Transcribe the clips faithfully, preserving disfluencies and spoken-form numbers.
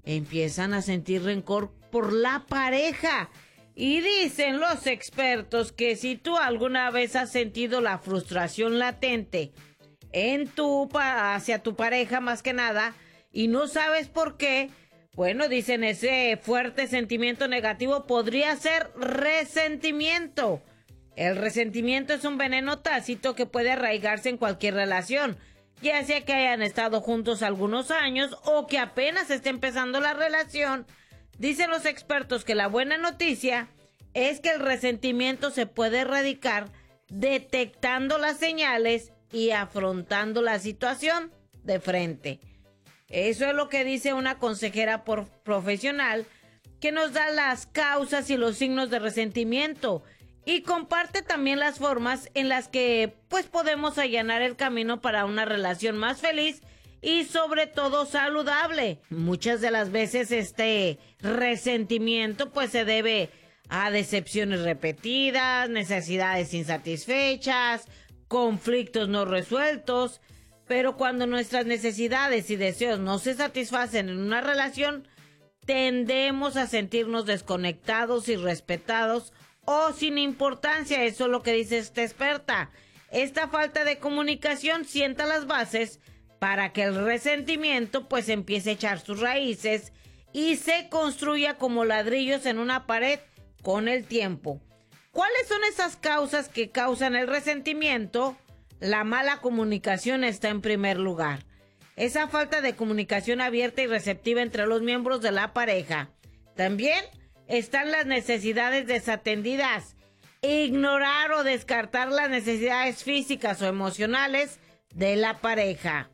empiezan a sentir rencor por la pareja. Y dicen los expertos que si tú alguna vez has sentido la frustración latente en tu hacia tu pareja más que nada y no sabes por qué, bueno, dicen ese fuerte sentimiento negativo podría ser resentimiento. El resentimiento es un veneno tácito que puede arraigarse en cualquier relación, ya sea que hayan estado juntos algunos años o que apenas esté empezando la relación. Dicen los expertos que la buena noticia es que el resentimiento se puede erradicar detectando las señales y afrontando la situación de frente. Eso es lo que dice una consejera por profesional que nos da las causas y los signos de resentimiento y comparte también las formas en las que pues podemos allanar el camino para una relación más feliz y sobre todo saludable. Muchas de las veces este resentimiento pues se debe a decepciones repetidas, necesidades insatisfechas, conflictos no resueltos, pero cuando nuestras necesidades y deseos no se satisfacen en una relación, tendemos a sentirnos desconectados y respetados o sin importancia. Eso es lo que dice esta experta. Esta falta de comunicación sienta las bases para que el resentimiento pues empiece a echar sus raíces y se construya como ladrillos en una pared con el tiempo. ¿Cuáles son esas causas que causan el resentimiento? La mala comunicación está en primer lugar. Esa falta de comunicación abierta y receptiva entre los miembros de la pareja. También están las necesidades desatendidas. Ignorar o descartar las necesidades físicas o emocionales de la pareja.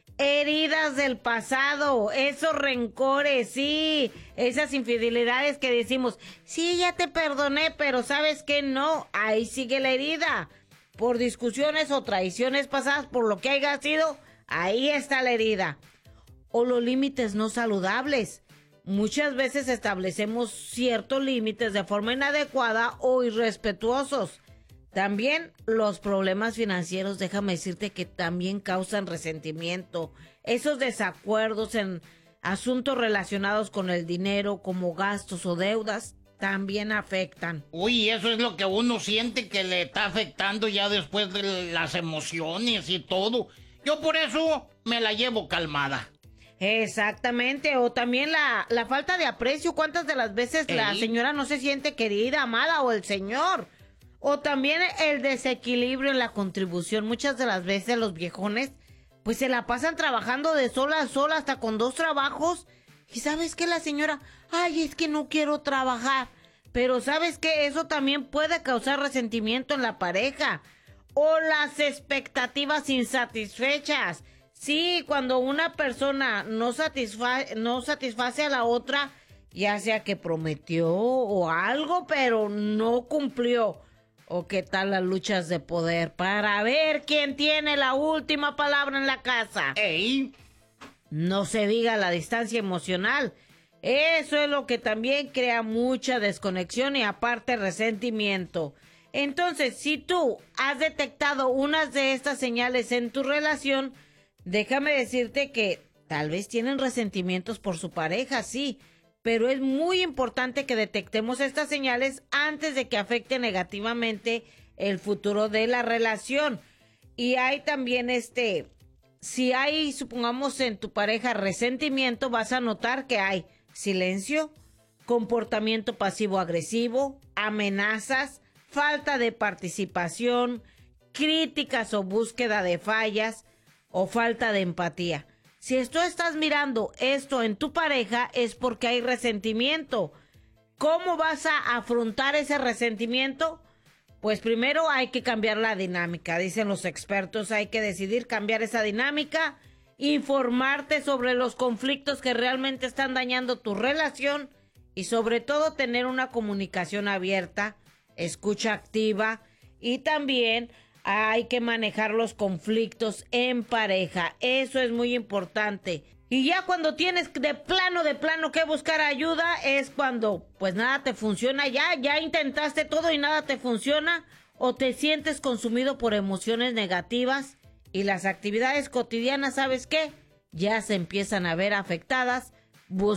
Heridas del pasado, esos rencores, sí, esas infidelidades que decimos, sí, ya te perdoné, pero ¿sabes qué? No, ahí sigue la herida. Por discusiones o traiciones pasadas, por lo que haya sido, ahí está la herida. O los límites no saludables. Muchas veces establecemos ciertos límites de forma inadecuada o irrespetuosos. También los problemas financieros, déjame decirte que también causan resentimiento. Esos desacuerdos en asuntos relacionados con el dinero, como gastos o deudas, también afectan. Uy, eso es lo que uno siente que le está afectando ya después de las emociones y todo. Yo por eso me la llevo calmada. Exactamente, o también la, la falta de aprecio. ¿Cuántas de las veces ¿Eh? la señora no se siente querida, amada, o el señor? O también el desequilibrio en la contribución. Muchas de las veces los viejones pues se la pasan trabajando de sola a sola, hasta con dos trabajos. Y ¿sabes qué? La señora, ay, es que no quiero trabajar. Pero ¿sabes qué? Eso también puede causar resentimiento en la pareja. O las expectativas insatisfechas. Sí, cuando una persona no satisfa- no satisface a la otra, ya sea que prometió o algo, pero no cumplió. ¿O qué tal las luchas de poder para ver quién tiene la última palabra en la casa? ¡Ey! No se diga la distancia emocional. Eso es lo que también crea mucha desconexión y aparte resentimiento. Entonces, si tú has detectado unas de estas señales en tu relación, déjame decirte que tal vez tienen resentimientos por su pareja, sí. Pero es muy importante que detectemos estas señales antes de que afecte negativamente el futuro de la relación. Y hay también este, si hay, supongamos en tu pareja resentimiento, vas a notar que hay silencio, comportamiento pasivo-agresivo, amenazas, falta de participación, críticas o búsqueda de fallas o falta de empatía. Si tú estás mirando esto en tu pareja es porque hay resentimiento. ¿Cómo vas a afrontar ese resentimiento? Pues primero hay que cambiar la dinámica. Dicen los expertos, hay que decidir cambiar esa dinámica, informarte sobre los conflictos que realmente están dañando tu relación y sobre todo tener una comunicación abierta, escucha activa y también hay que manejar los conflictos en pareja. Eso es muy importante. Y ya cuando tienes de plano, de plano que buscar ayuda, es cuando pues nada te funciona ya. Ya intentaste todo y nada te funciona. O te sientes consumido por emociones negativas y las actividades cotidianas, ¿sabes qué? Ya se empiezan a ver afectadas.